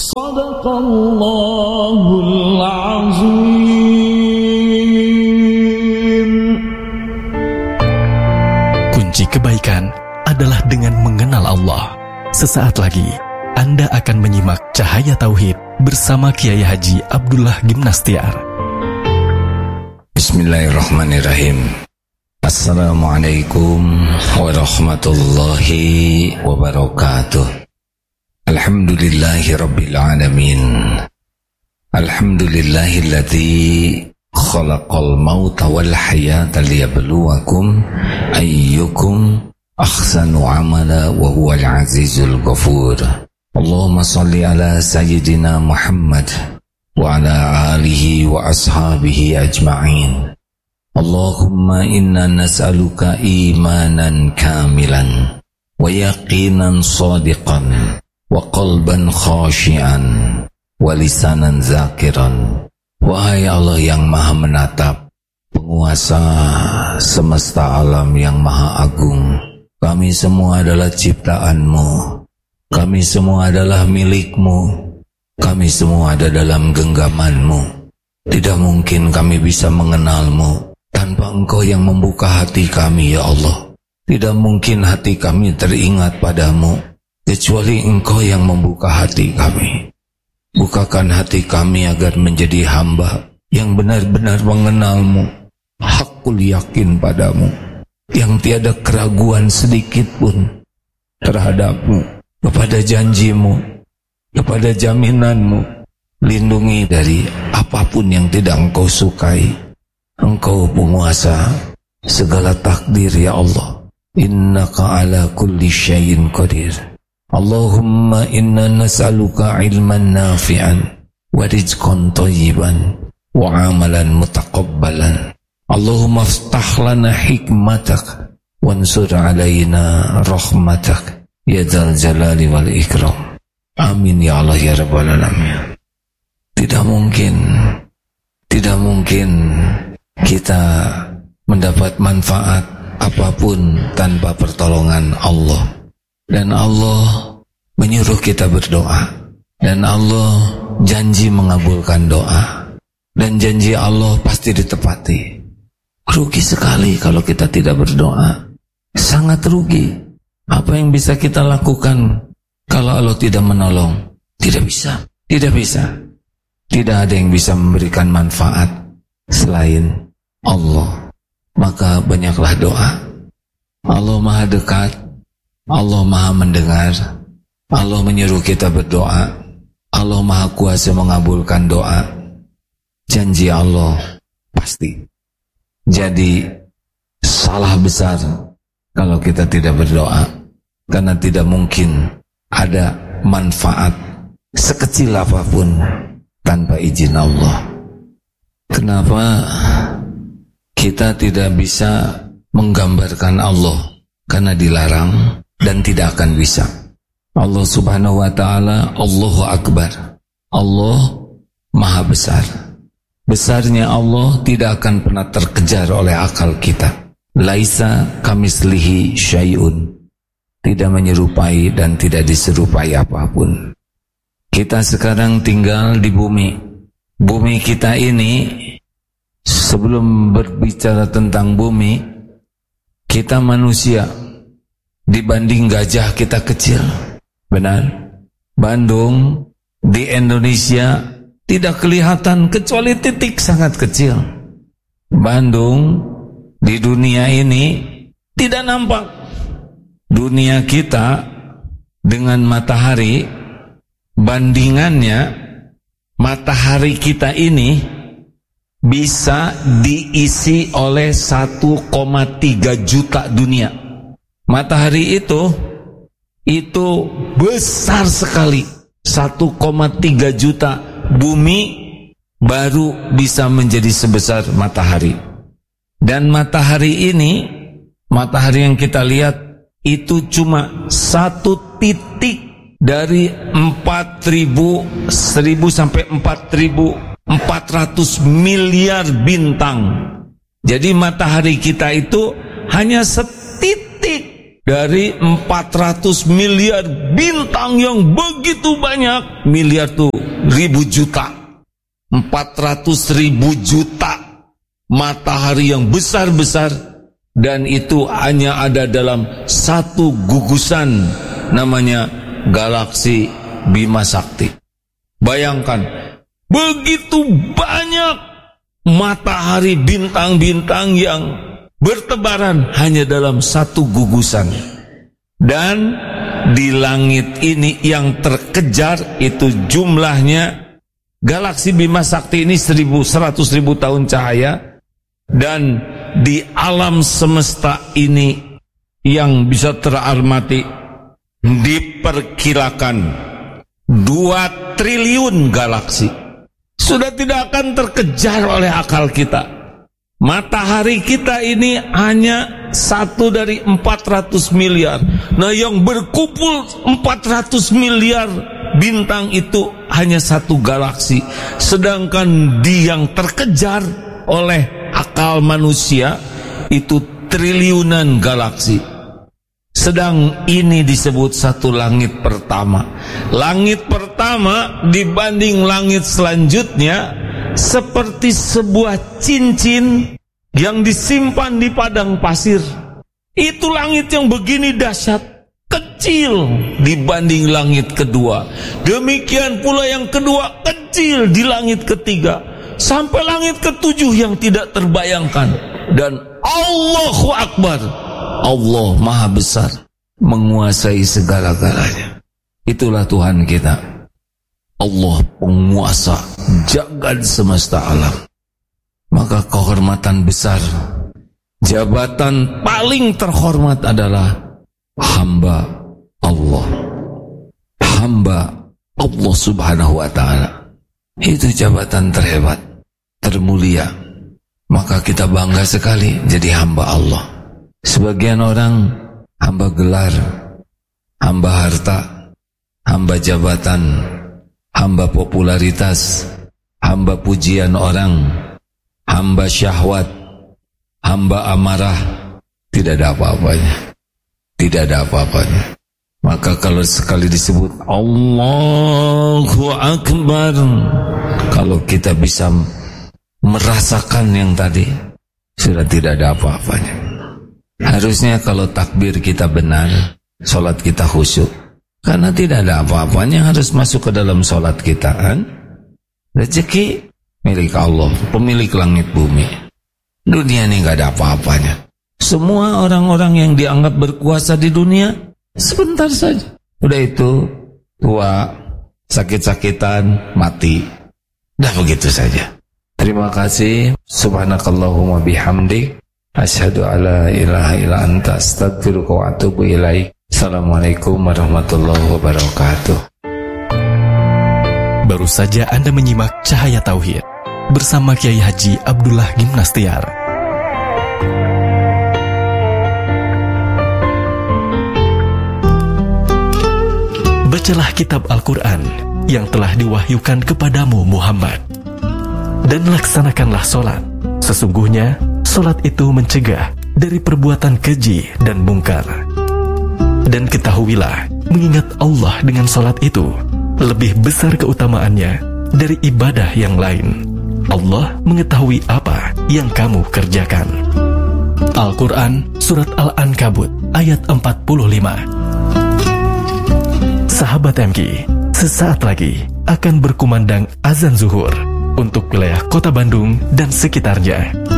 Sadaqallahul azim. Kunci kebaikan adalah dengan mengenal Allah. Sesaat lagi Anda akan menyimak Cahaya Tauhid bersama Kiai Haji Abdullah Gimnastiar. Bismillahirrahmanirrahim. Assalamualaikum warahmatullahi wabarakatuh. Alhamdulillahi rabbil alamin. Alhamdulillahilladzi khalaqal mauta wal hayata liyabluwakum ayyukum ahsanu amala wa huwal azizul ghafur. Allahumma salli ala sayyidina Muhammad wa ala alihi wa ashabihi ajma'in. Allahumma inna nas'aluka imanan kamilan wa yaqinan sadiqan wa qalban khashian wa lisanan zakiran. Wahai Allah yang maha menatap, penguasa semesta alam yang maha agung, kami semua adalah ciptaan-Mu, kami semua adalah milik-Mu, kami semua ada dalam genggaman-Mu. Tidak mungkin kami bisa mengenal-Mu tanpa Engkau yang membuka hati kami, ya Allah. Tidak mungkin hati kami teringat padamu kecuali Engkau yang membuka hati kami. Bukakan hati kami agar menjadi hamba yang benar-benar mengenal-Mu, hakul yakin padamu, yang tiada keraguan sedikit pun terhadap-Mu, kepada janji-Mu, kepada jaminanmu. Lindungi dari apapun yang tidak Engkau sukai. Engkau penguasa segala takdir, ya Allah. Innaka ala kulli syai'in qadir. Allahumma inna nas'aluka ilman nafi'an wa rizqan thayyiban wa amalan mutaqabbalan. Allahumma aftah lana hikmatak wansur alaina rahmatak ya dzal jalali wal ikram. Amin ya Allah ya rabbal alamin. Tidak mungkin kita mendapat manfaat apapun tanpa pertolongan Allah. Dan Allah menyuruh kita berdoa, dan Allah janji mengabulkan doa, dan janji Allah pasti ditepati. Rugi sekali kalau kita tidak berdoa, sangat rugi. Apa yang bisa kita lakukan kalau Allah tidak menolong? Tidak bisa. Tidak ada yang bisa memberikan manfaat selain Allah. Maka banyaklah doa. Allah maha dekat, Allah maha mendengar, Allah menyuruh kita berdoa, Allah maha kuasa mengabulkan doa. Janji Allah pasti. Jadi salah besar kalau kita tidak berdoa, karena tidak mungkin ada manfaat sekecil apapun tanpa izin Allah. Kenapa kita tidak bisa menggambarkan Allah? Karena dilarang dan tidak akan bisa. Allah subhanahu wa ta'ala Allahu Akbar. Allah maha besar. Besarnya Allah tidak akan pernah terkejar oleh akal kita. Laisa kamislihi syai'un. Tidak menyerupai dan tidak diserupai apapun. Kita sekarang tinggal di bumi. Bumi kita ini, sebelum berbicara tentang bumi, kita manusia. Dibanding gajah kita kecil. Benar? Bandung di Indonesia tidak kelihatan kecuali titik sangat kecil. Bandung di dunia ini tidak nampak. Dunia kita dengan matahari, bandingannya matahari kita ini bisa diisi oleh 1,3 juta dunia. Matahari itu besar sekali. 1,3 juta bumi baru bisa menjadi sebesar matahari. Dan matahari ini, matahari yang kita lihat itu cuma satu titik dari 1000 sampai 4.400 miliar bintang. Jadi matahari kita itu hanya setitik dari 400 miliar bintang yang begitu banyak. Miliar tuh ribu juta, 400.000 juta matahari yang besar-besar, dan itu hanya ada dalam satu gugusan namanya galaksi Bima Sakti. Bayangkan, begitu banyak matahari, bintang-bintang yang bertebaran hanya dalam satu gugusan. Dan di langit ini yang terkejar itu jumlahnya, galaksi Bima Sakti ini 100.000 tahun cahaya. Dan di alam semesta ini yang bisa teramati diperkirakan 2 triliun galaksi. Sudah tidak akan terkejar oleh akal kita. Matahari kita ini hanya satu dari 400 miliar. Nah, yang berkumpul 400 miliar bintang itu hanya satu galaksi. Sedangkan yang terkejar oleh akal manusia itu triliunan galaksi. Sedang ini disebut satu langit pertama. Langit pertama dibanding langit selanjutnya seperti sebuah cincin yang disimpan di padang pasir. Itu langit yang begini dahsyat, kecil dibanding langit kedua. Demikian pula yang kedua, kecil di langit ketiga, sampai langit ketujuh yang tidak terbayangkan. Dan Allahu Akbar, Allah Maha Besar, menguasai segala-galanya. Itulah Tuhan kita, Allah penguasa jagat semesta alam. Maka kehormatan besar, jabatan paling terhormat adalah hamba Allah. Hamba Allah Subhanahu wa ta'ala. Itu jabatan terhebat, termulia. Maka kita bangga sekali jadi hamba Allah. Sebagian orang hamba gelar, hamba harta, hamba jabatan, hamba popularitas, hamba pujian orang, hamba syahwat, hamba amarah. Tidak ada apa-apanya. Tidak ada apa-apanya. Maka kalau sekali disebut Allahu Akbar, kalau kita bisa merasakan yang tadi, sudah tidak ada apa-apanya. Harusnya kalau takbir kita benar, sholat kita khusyuk. Karena tidak ada apa-apanya harus masuk ke dalam sholat kita, kan? Rezeki milik Allah, pemilik langit bumi. Dunia ini gak ada apa-apanya. Semua orang-orang yang dianggap berkuasa di dunia sebentar saja. Udah itu tua, sakit-sakitan, mati. Dah begitu saja. Terima kasih. Subhanakallahumma bihamdik, asyhadu alla ilaha illa anta, astaghfiruka wa atubu ilaik. Assalamualaikum warahmatullahi wabarakatuh. Baru saja Anda menyimak Cahaya Tauhid bersama Kiai Haji Abdullah Gimnastiar. Bacalah kitab Al-Quran yang telah diwahyukan kepadamu Muhammad, dan laksanakanlah solat. Sesungguhnya solat itu mencegah dari perbuatan keji dan mungkar. Dan ketahuilah, mengingat Allah dengan solat itu lebih besar keutamaannya dari ibadah yang lain. Allah mengetahui apa yang kamu kerjakan. Al-Quran Surat Al-Ankabut ayat 45. Sahabat MG, sesaat lagi akan berkumandang azan zuhur untuk wilayah Kota Bandung dan sekitarnya.